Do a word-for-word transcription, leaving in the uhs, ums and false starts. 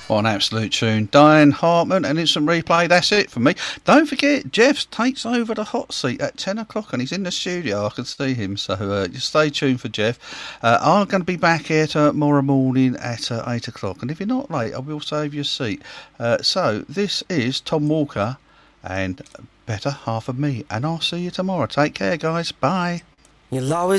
What an absolute tune. Diane Hartman and Instant Replay. That's it for me. Don't forget, Jeff takes over the hot seat at ten o'clock and he's in the studio. I can see him. So uh, just stay tuned for Jeff. Uh, I'm going to be back here tomorrow morning at uh, eight o'clock. And if you're not late, I will save you a seat. Uh, so this is Tom Walker and Better Half of Me. And I'll see you tomorrow. Take care, guys. Bye. You'll always